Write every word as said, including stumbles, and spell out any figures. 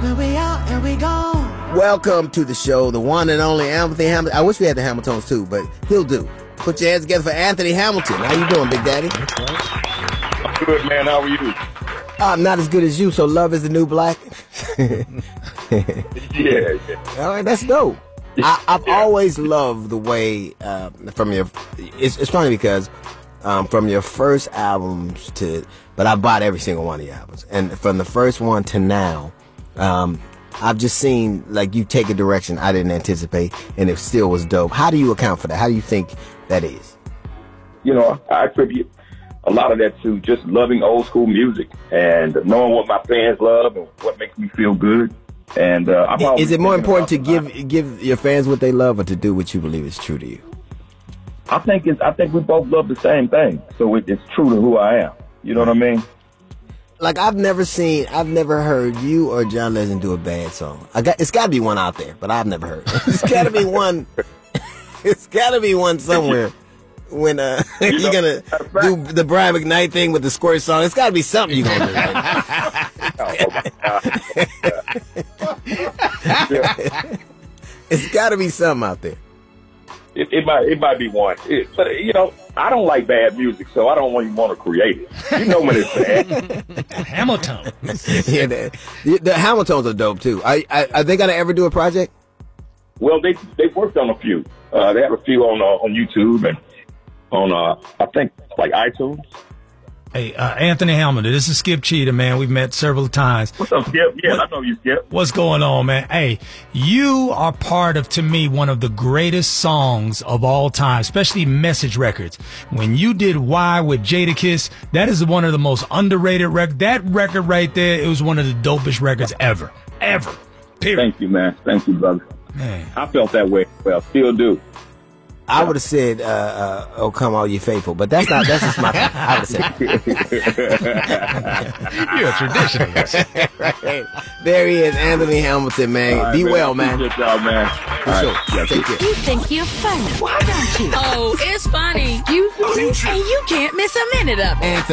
and we out and we gone. Welcome to the show, the one and only Anthony Hamilton. I wish we had the Hamiltons too, but he'll do. Put your hands together for Anthony Hamilton. How you doing, Big Daddy? I'm good, man. How are you? I'm not as good as you, so love is the new black. Yeah, yeah. All right, that's dope. I, I've Yeah. always loved the way uh, from your. It's, it's funny because um, from your first albums to, but I bought every single one of your albums, and from the first one to now, um, I've just seen like you take a direction I didn't anticipate, and it still was dope. How do you account for that? How do you think that is? You know, I attribute a lot of that to just loving old school music and knowing what my fans love and what makes me feel good. And uh, I'm always Is it more thinking important to about give give your fans what they love, or to do what you believe is true to you? I think it's. I think we both love the same thing, so it, it's true to who I am. You know what I mean? Like I've never seen, I've never heard you or John Legend do a bad song. I got, it's got to be one out there, but I've never heard. It's got to be one. It's got to be one somewhere. When uh, you you're gonna do the Brian McKnight thing with the squirt song, it's got to be something you're gonna do. Right? It's got to be something out there. It, it might. It might be one. It, but you know, I don't like bad music, so I don't even want to create it. You know when it's bad. Hamilton. Yeah, the, the Hamiltons are dope too. Are, are, are they gonna ever do a project? Well, they they've worked on a few. Uh, they have a few on uh, on YouTube and on uh, I think like iTunes. Hey, uh, Anthony Hamilton, this is Skip Cheetah, man. We've met several times. What's up, Skip? Yeah, I know you, Skip. What's going on, man? Hey, you are part of, to me, one of the greatest songs of all time, especially Message Records. When you did Why with Jadakiss, that is one of the most underrated records. That record right there, it was one of the dopest records ever. Ever. Period. Thank you, man. Thank you, brother. Man. I felt that way. Well, still do. I would have said, uh, uh, "Oh, come all you faithful," but that's not. That's just my. I would have said. You're a traditionalist. Right. There he is, Anthony Hamilton, man. Right, Be man. well, man. Good job, man. For All sure. right. Yeah, Take care. You think you're funny. Why don't you? Oh, it's funny. You and you can't miss a minute of it. Anthony.